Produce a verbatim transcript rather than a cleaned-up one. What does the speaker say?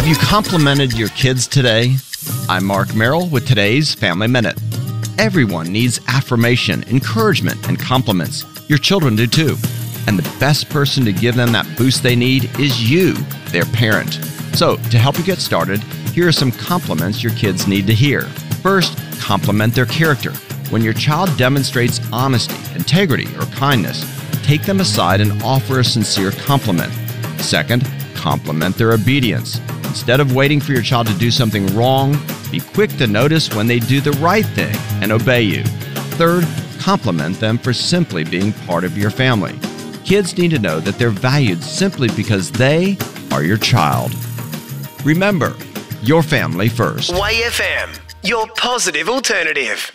Have you complimented your kids today? I'm Mark Merrill with today's Family Minute. Everyone needs affirmation, encouragement, and compliments. Your children do too. And the best person to give them that boost they need is you, their parent. So, to help you get started, here are some compliments your kids need to hear. First, compliment their character. When your child demonstrates honesty, integrity, or kindness, take them aside and offer a sincere compliment. Second, compliment their obedience. Instead of waiting for your child to do something wrong, be quick to notice when they do the right thing and obey you. Third, compliment them for simply being part of your family. Kids need to know that they're valued simply because they are your child. Remember, your family first. Y F M, your positive alternative.